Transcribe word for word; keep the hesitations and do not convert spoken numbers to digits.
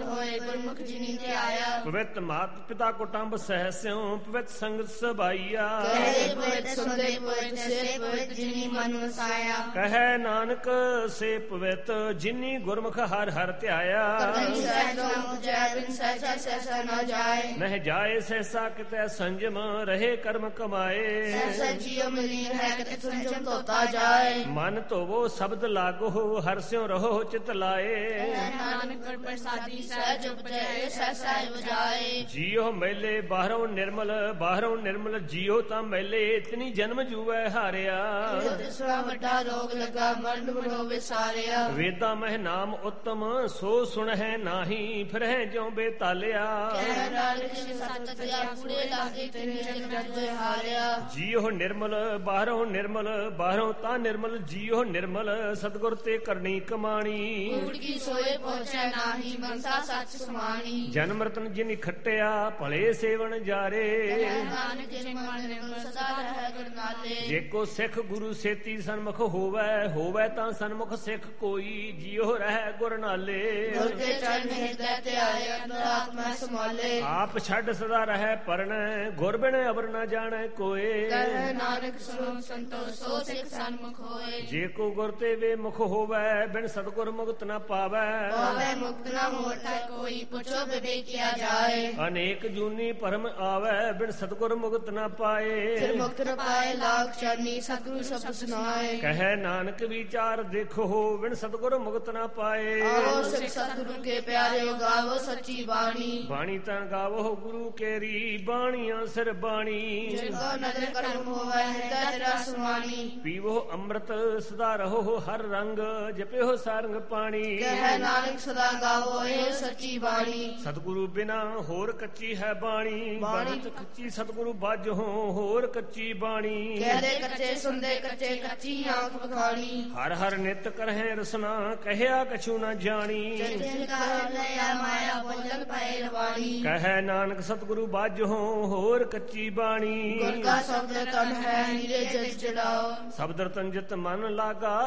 ਹੋਏ ਗੁਰਮੁਖ ਜਿਨੀ ਤੇ ਆਇਆ। ਪਵਿੱਤ ਮਾਤ ਪਿਤਾ ਕੁਟੰਬ ਸਹਿ ਸਿਉ ਪਵਿੱਤ ਸੰਗਤ ਸਬਾਈਆ। ਕਹੇ ਪਵਿੱਤ ਸੁਣਦੇ ਪਵਿੱਤ ਸੇ ਪਵਿੱਤ ਜਿਨੀ ਮਨ ਵਸਾਇਆ। ਕਹੈ ਨਾਨਕ ਸੇ ਪਵਿੱਤ ਜਿਨੀ ਗੁਰਮੁਖ ਹਰ ਹਰ ਧਿਆਇਆ। ਕਰਨੀ ਸਹਿਜ ਉਪਜੈ ਬਿਨ ਸਹਿਜਾ ਸਹਿਸਾ ਨ ਜਾਏ। ਨਹਿ ਜਾਏ ਸਹਿਸਾ ਕਿਤੈ ਸੰਜਮ ਰਹੇ ਕਰਮ ਕਮਾਏ। ਸਹਿਸਾ ਜੀਉ ਮਿਲੀ ਹੈ ਕਿਤੇ ਸੰਜਮ ਧੋਤਾ ਜਾਏ। ਮਨ ਧੋਵੋ ਸ਼ਬਦ ਲਾਗੋ ਹਰ ਸਿਉ ਰਹੋ ਚਿਤ ਲਾਏ। ਨਾਨਕ ਗੁਰ ਪ੍ਰਸਾਦੀ ਸਹਿਜ ਉਪਜੈ ਸਹਿਸਾ ਵਜਾਏ। ਜੀਉ ਮੈਲੇ ਬਾਹਰੋਂ ਨਿਰਮਲ ਬਾਹਰੋਂ ਨਿਰਮਲ ਜੀਉ ਤਾਂ ਮੈਲੇ ਇਤਨੀ ਜਨਮ ਜੂਐ ਹਾਰਿਆ। ਤਿਸਰਾ ਵੱਡਾ ਰੋਗ ਲੱਗਾ ਮਰਨ ਮਨੋ ਵਿਸਾਰਿਆ। ਵੇਦਾਂ ਮਹਿ ਨਾਮ ਉੱਤਮ ਸੋ ਸੁਣਹਿ ਨਾਹੀ ਫਿਰਹਿ ਜਿਉ ਬੇਤਾਲਿਆ। ਕਹਿ ਨਾਨਕ ਸੱਚ ਤਿਆ ਕੂੜੇ ਲਾਗੇ ਤਿਨ ਜਗ ਜਗ ਹਾਰਿਆ। ਜੀਉ ਨਿਰਮਲ ਬਾਹਰੋਂ ਨਿਰਮਲ ਬਾਹਰੋਂ ਤਾਂ ਨਿਰਮਲ ਜੀਉ ਨਿਰਮਲ ਸਤਿਗੁਰ ਤੇ ਕਰਨੀ ਕਮਾਣੀ। ਕੂੜ ਕੀ ਸੋਏ ਪਹੁੰਚੈ ਨਾਹੀ ਮਨਸਾ ਸੱਚ ਸਮਾਣੀ। ਜਨਮ ਰਤਨ ਜਿਨ ਖੱਟਿਆ ਭਲੇ ਸੇਵਨ ਜਾਰੇ। ਨਾਨਕ ਜਿਨ ਮਨ ਨਿਰਮਲ ਸਦਾ ਰਹਿ ਗੁਰ ਨਾਲੇ। ਜੇ ਕੋ ਸਿੱਖ ਗੁਰੂ ਸੇਤੀ ਸਨਮੁਖ ਹੋਵੈ ਹੋਵੈ ਤਾਂ ਸਨਮੁਖ ਸਿੱਖ ਕੋਈ ਜੀਉ ਰਹਿ ਗੁਰ ਨਾਲੇ। ਗੁਰ ਕੇ ਚਰਨ ਹਿਰਦੈ ਧਿਆਏ ਅੰਤਰਾਤਮਾ ਸਮਾਲੇ। ਆਪ ਛੱਡ ਸਦਾ ਰਹਿ ਪਰਣ ਗੁਰ ਬਿਨ ਅਵਰ ਨ ਜਾਣੈ ਕੋਏ। ਕਹਿ ਨਾਨਕ ਸੁਣੋ ਸੰਤੋ ਸੋ ਸਿੱਖ ਸਨਮੁਖ ਹੋਏ। ਜੇ ਕੋ ਗੁਰ ਤੇ ਵੇ ਮੁਖ ਹੋਵੈ ਬਿਨ ਸਤਿਗੁਰ ਮੁਕਤ ਨ ਪਾਵੈ। ਹੋਵੇ ਮੁਕਤ ਨ ਹੋਤਾ ਕੋਈ ਪੁੱਛੋ ਵਿਵੇਕਿਆ ਜਾਏ। ਅਨੇਕ ਜੂਨੀ ਭਰਮ ਆਵੈ ਬਿਨ ਸਤਿਗੁਰ ਮੁਕਤ ਨ ਪਾਏ। ਫਿਰ ਮੁਕਤ ਨ ਪਾਏ ਲਾਗ ਚਰਨੀ ਸਤਿਗੁਰੂ ਸਬਦ ਸੁਨਾਏ। ਕਹੈ ਨਾਨਕ ਵਿਚਾਰ ਦੇਖੋ ਬਿਨ ਸਤਿਗੁਰ ਮੁਕਤ ਨ ਪਾਏ। ਆਵੋ ਸਿੱਖ ਸਤਿਗੁਰੂ ਕੇ ਪਿਆਰਿਓ ਗਾਵੋ ਸੱਚੀ ਬਾਣੀ। ਬਾਣੀ ਤਾਂ ਗਾਵੋ ਗੁਰੂ ਕੇਰੀ ਬਾਣੀਆਂ ਸਿਰ ਬਾਣੀ। ਜਿਨ ਕੋ ਨਦਰ ਕਰਮ ਹੋਵੇ ਹਿਰਦੈ ਤੇਰਾ ਸਮਾਣੀ। ਪੀਵੋ ਅੰਮ੍ਰਿਤ ਸਦਾ ਰਹੋ ਹਰ ਰੰਗ ਜਪਿਓ ਸਾਰੰਗ ਪਾਣੀ। ਕਹਿ ਨਾਨਕ ਸਦਾ ਗਾਵੋ ਇਹ ਸੱਚੀ ਬਾਣੀ। ਸਤਿਗੁਰੂ ਬਿਨਾ ਹੋਰ ਕੱਚੀ ਹੈ ਬਾਣੀ। ਬਾਣੀ ਚ ਕੱਚੀ ਸਤਿਗੁਰੂ ਬਾਝੋ ਹੋਰ ਕੱਚੀ ਬਾਣੀ। ਕਹਦੇ ਕੱਚੇ ਸੁਣਦੇ ਕੱਚੇ ਕੱਚੀ ਆਂਖ ਬਖਾਣੀ। ਹਰ ਹਰ ਨਿਤ ਕਰਹਿ ਰਸਨਾ ਕਹਿਆ ਕਛੂ ਨ ਜਾਣੀ। ਜਿਨ ਕਾ ਹਿਰਦੈ ਮਾਇਆ ਭੋਜਨ ਪਏ ਰਵਾਣੀ। ਕਹੈ ਨਾਨਕ ਸਤਿਗੁਰੂ ਬਾਝੋ ਹੋਰ ਕੱਚੀ ਬਾਣੀ। ਗੁਰ ਕਾ ਸ਼ਬਦ ਤਨ ਹੈ ਹੀਰੇ ਜਸ ਜੜਾਓ। ਸ਼ਬਦ ਰਤਨ ਜਿਤ ਮਨ ਲਾਗਾ